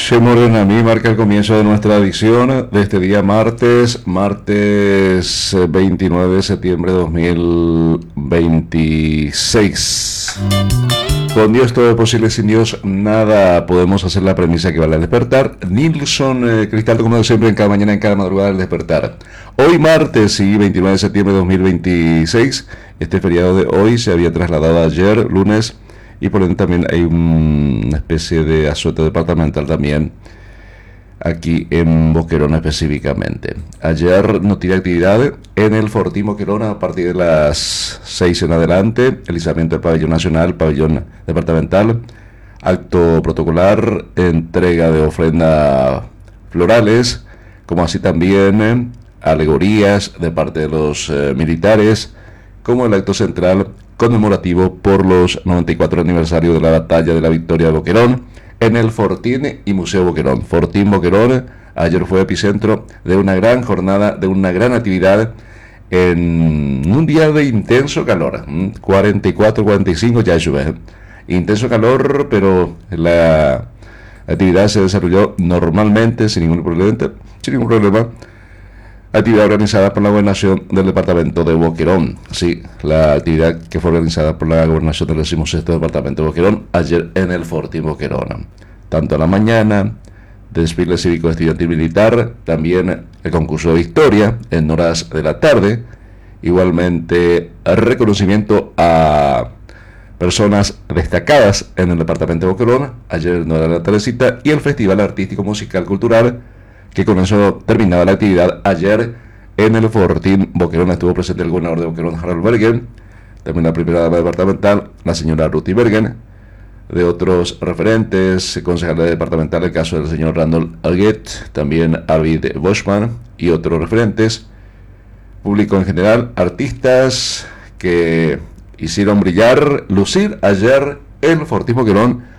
Che Morena, a mí marca el comienzo de nuestra edición de este día martes 29 de septiembre de 2026. Con Dios todo es posible, sin Dios nada. Podemos hacer la premisa que vale al despertar. Nilson Cristaldo, como siempre, en cada mañana, en cada madrugada al despertar. Hoy martes y 29 de septiembre de 2026. Este feriado de hoy se había trasladado ayer, lunes, y por lo tanto también hay una especie de asueto departamental también aquí en Boquerón específicamente. Ayer no tiene actividad en el Fortín Boquerón a partir de las 6 en adelante, el izamiento del pabellón nacional, pabellón departamental, acto protocolar, entrega de ofrendas florales, como así también alegorías de parte de los militares, como el acto central conmemorativo por los 94 aniversarios de la batalla de la Victoria de Boquerón en el Fortín y Museo Boquerón. Fortín Boquerón ayer fue epicentro de una gran jornada, de una gran actividad en un día de intenso calor, 44, 45 ya llueve, intenso calor, pero la actividad se desarrolló normalmente, sin ningún problema. Actividad organizada por la gobernación del departamento de Boquerón. Sí, la actividad que fue organizada por la gobernación del 16º departamento de Boquerón ayer en el Fortín Boquerón. Tanto a la mañana, desfile cívico estudiantil militar, también el concurso de historia en horas de la tarde, igualmente reconocimiento a personas destacadas en el departamento de Boquerón ayer en hora de la tardecita, y el festival artístico musical cultural, que con eso terminaba la actividad ayer en el Fortín Boquerón. Estuvo presente el gobernador de Boquerón, Harold Bergen, también la primera dama departamental, la señora Ruti Bergen, de otros referentes, concejales departamentales, el caso del señor Randall Alguet, también Arvid Boschman y otros referentes, público en general, artistas que hicieron brillar, lucir ayer el Fortín Boquerón